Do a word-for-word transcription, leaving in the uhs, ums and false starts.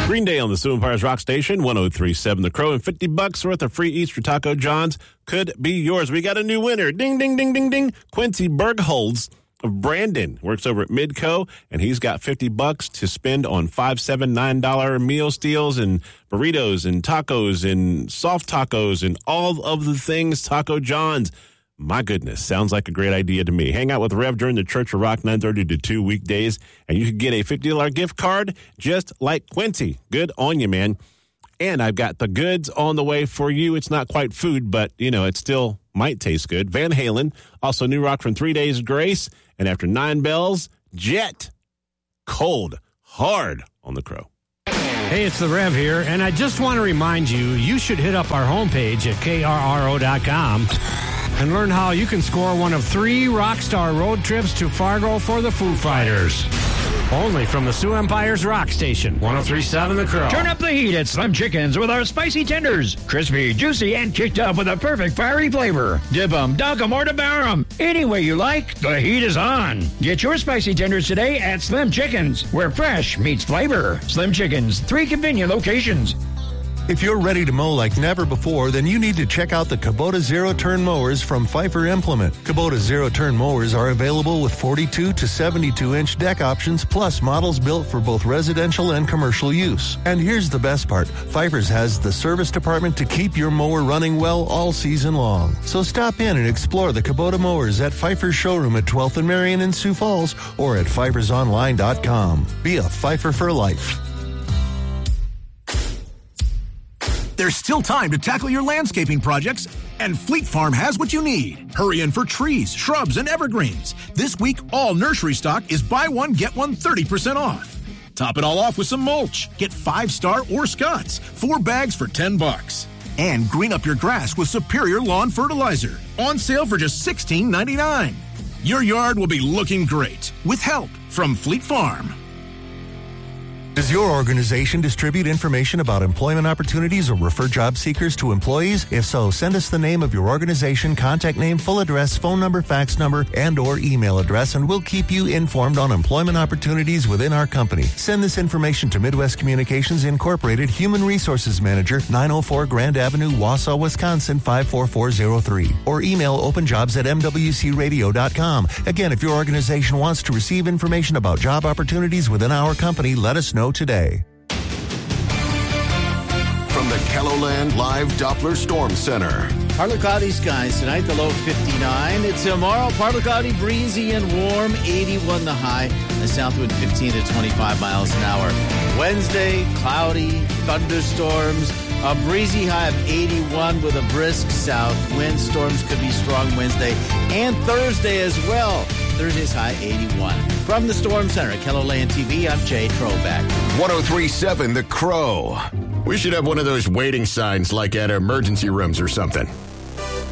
Green Day on the Sioux Empires Rock Station, one oh three point seven The Crow, and fifty bucks worth of free Easter Taco John's could be yours. We got a new winner. Ding, ding, ding, ding, ding. Quincy Bergholz of Brandon works over at Midco, and he's got fifty bucks to spend on five, seven, nine dollar meal steals and burritos and tacos and soft tacos and all of the things Taco John's. My goodness, sounds like a great idea to me. Hang out with Rev during the Church of Rock nine thirty to two weekdays, and you can get a fifty dollar gift card just like Quincy. Good on you, man. And I've got the goods on the way for you. It's not quite food, but, you know, it still might taste good. Van Halen, also new rock from Three Days Grace, and after nine bells, Jet. Cold, hard on the Crow. Hey, it's the Rev here, and I just want to remind you, you should hit up our homepage at K R R O dot com and learn how you can score one of three Rockstar road trips to Fargo for the Foo Fighters. Only from the Sioux Empires Rock Station, one oh three point seven The Crow. Turn up the heat at Slim Chickens with our spicy tenders. Crispy, juicy, and kicked up with a perfect fiery flavor. Dip 'em, dunk 'em, or devour 'em. Any way you like, the heat is on. Get your spicy tenders today at Slim Chickens, where fresh meets flavor. Slim Chickens, three convenient locations. If you're ready to mow like never before, then you need to check out the Kubota Zero-Turn Mowers from Pfeiffer Implement. Kubota Zero-Turn Mowers are available with forty-two to seventy-two inch deck options, plus models built for both residential and commercial use. And here's the best part. Pfeiffer's has the service department to keep your mower running well all season long. So stop in and explore the Kubota Mowers at Pfeiffer's showroom at twelfth and Marion in Sioux Falls or at pfeifers online dot com. Be a Pfeiffer for life. There's still time to tackle your landscaping projects, and Fleet Farm has what you need. Hurry in for trees, shrubs, and evergreens. This week, all nursery stock is buy one, get one thirty percent off. Top it all off with some mulch. Get Five Star or Scott's, four bags for ten bucks. And green up your grass with Superior Lawn Fertilizer. On sale for just sixteen ninety-nine. Your yard will be looking great with help from Fleet Farm. Does your organization distribute information about employment opportunities or refer job seekers to employees? If so, send us the name of your organization, contact name, full address, phone number, fax number, and or email address, and we'll keep you informed on employment opportunities within our company. Send this information to Midwest Communications Incorporated, Human Resources Manager, nine oh four Grand Avenue, Wausau, Wisconsin, five four four oh three. Or email openjobs at m w c radio dot com. Again, if your organization wants to receive information about job opportunities within our company, let us know today. From the KELOLAND Live Doppler Storm Center. Partly cloudy skies tonight, the low fifty-nine. It's tomorrow, partly cloudy, breezy and warm, eighty-one the high. The south wind fifteen to twenty-five miles an hour. Wednesday, cloudy, thunderstorms, a breezy high of eighty-one with a brisk south wind. Storms could be strong Wednesday and Thursday as well. Thursday's high eighty-one. From the Storm Center at KELOLAND T V, I'm Jay Troback. one oh three point seven The Crow. We should have one of those waiting signs like at emergency rooms or something.